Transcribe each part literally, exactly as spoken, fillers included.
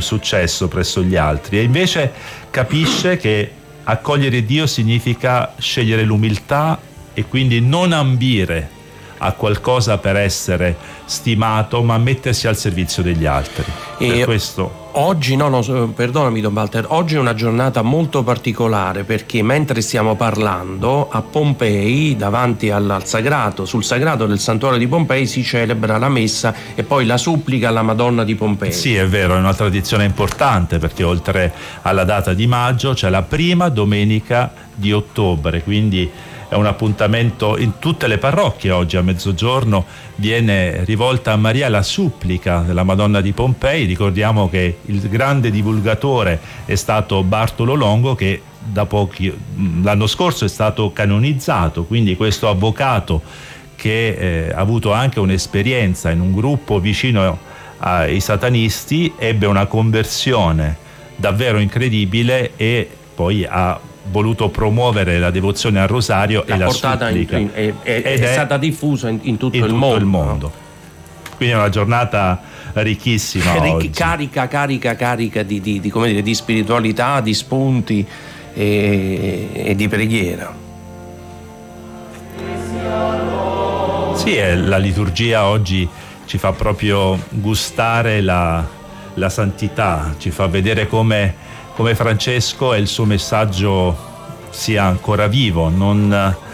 successo presso gli altri, e invece capisce che accogliere Dio significa scegliere l'umiltà e quindi non ambire a qualcosa per essere stimato, ma mettersi al servizio degli altri. E per questo oggi, no, no, perdonami Don Walter, oggi è una giornata molto particolare, perché mentre stiamo parlando a Pompei, davanti al, al sagrato, sul sagrato del santuario di Pompei, si celebra la messa e poi la supplica alla Madonna di Pompei. Sì, è vero, è una tradizione importante, perché oltre alla data di maggio c'è la prima domenica di ottobre, quindi è un appuntamento in tutte le parrocchie. Oggi a mezzogiorno viene rivolta a Maria la supplica della Madonna di Pompei. Ricordiamo che il grande divulgatore è stato Bartolo Longo, che da pochi, l'anno scorso è stato canonizzato, quindi questo avvocato che eh, ha avuto anche un'esperienza in un gruppo vicino ai satanisti, ebbe una conversione davvero incredibile e poi ha voluto promuovere la devozione al rosario L'ha e la portata supplica in, in, è, è, è stata diffusa in, in tutto, in il, tutto mondo. il mondo. Quindi è una giornata ricchissima, Ric- oggi. carica carica carica di, di, di, come dire, di spiritualità, di spunti e, e di preghiera. Sì, è, la liturgia oggi ci fa proprio gustare la, la santità, ci fa vedere come come Francesco e il suo messaggio sia ancora vivo. Non,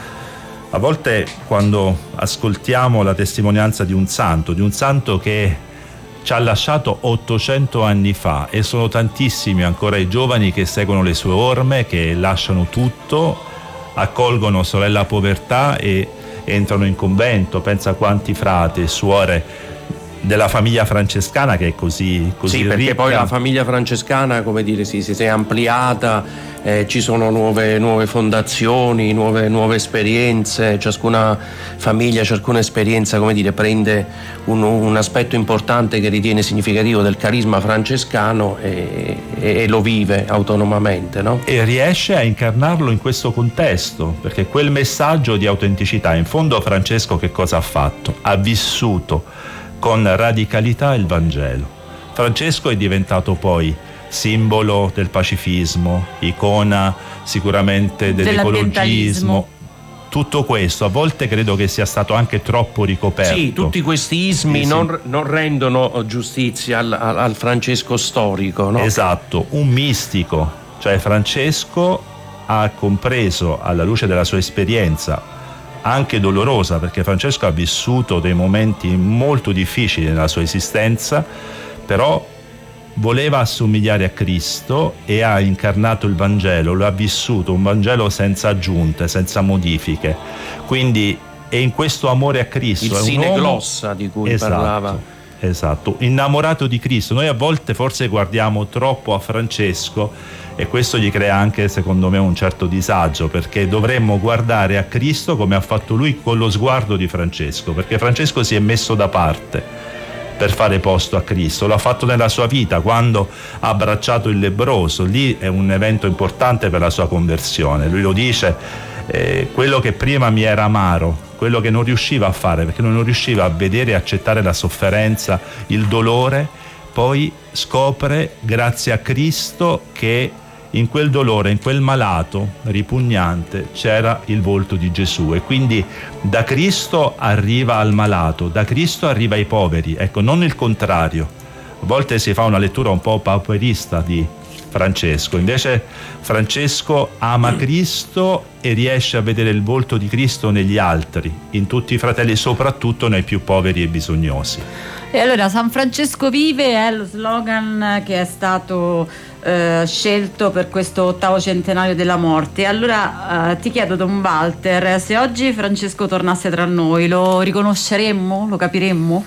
a volte quando ascoltiamo la testimonianza di un santo, di un santo che ci ha lasciato ottocento anni fa, e sono tantissimi ancora i giovani che seguono le sue orme, che lasciano tutto, accolgono sorella povertà e entrano in convento. Pensa a quanti frati e suore della famiglia francescana, che è così, così sì, perché ricca. poi la famiglia francescana, come dire, si, si è ampliata, eh, ci sono nuove, nuove fondazioni, nuove, nuove esperienze, ciascuna famiglia, ciascuna esperienza, come dire, prende un, un aspetto importante che ritiene significativo del carisma francescano e, e, e lo vive autonomamente, no? E riesce a incarnarlo in questo contesto, perché quel messaggio di autenticità, in fondo Francesco che cosa ha fatto? Ha vissuto con radicalità il Vangelo. Francesco è diventato poi simbolo del pacifismo, icona sicuramente dell'ecologismo. Tutto questo a volte credo che sia stato anche troppo ricoperto. Sì, tutti questi ismi sì, non, sì. non rendono giustizia al, al, al Francesco storico, no? Esatto, un mistico, cioè Francesco ha compreso, alla luce della sua esperienza anche dolorosa, perché Francesco ha vissuto dei momenti molto difficili nella sua esistenza, però voleva assomigliare a Cristo e ha incarnato il Vangelo, lo ha vissuto, un Vangelo senza aggiunte, senza modifiche. Quindi è in questo amore a Cristo. Il è un sine uomo... glossa di cui esatto, parlava. Esatto, innamorato di Cristo. Noi a volte forse guardiamo troppo a Francesco e questo gli crea anche, secondo me, un certo disagio, perché dovremmo guardare a Cristo come ha fatto lui con lo sguardo di Francesco, perché Francesco si è messo da parte per fare posto a Cristo. L'ha fatto nella sua vita quando ha abbracciato il lebbroso. Lì è un evento importante per la sua conversione. Lui lo dice, eh, quello che prima mi era amaro, quello che non riusciva a fare, perché non riusciva a vedere e accettare la sofferenza, il dolore, poi scopre grazie a Cristo che in quel dolore, in quel malato ripugnante c'era il volto di Gesù, e quindi da Cristo arriva al malato, da Cristo arriva ai poveri, ecco, non il contrario. A volte si fa una lettura un po' pauperista di Francesco, invece Francesco ama Cristo e riesce a vedere il volto di Cristo negli altri, in tutti i fratelli, soprattutto nei più poveri e bisognosi. E allora San Francesco vive è lo slogan che è stato eh, scelto per questo ottavo centenario della morte. Allora eh, ti chiedo, Don Walter, se oggi Francesco tornasse tra noi, lo riconosceremmo? Lo capiremmo?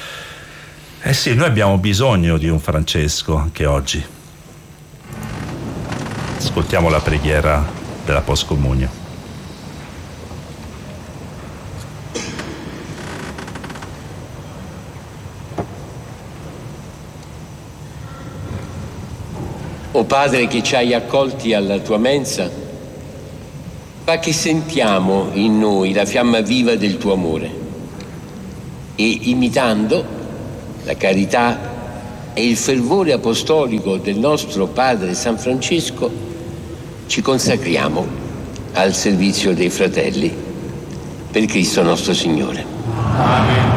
Eh sì, noi abbiamo bisogno di un Francesco anche oggi. Ascoltiamo la preghiera della postcomunio. O Padre che ci hai accolti alla tua mensa, fa che sentiamo in noi la fiamma viva del tuo amore e, imitando la carità e il fervore apostolico del nostro Padre San Francesco, ci consacriamo al servizio dei fratelli per Cristo nostro Signore. Amen.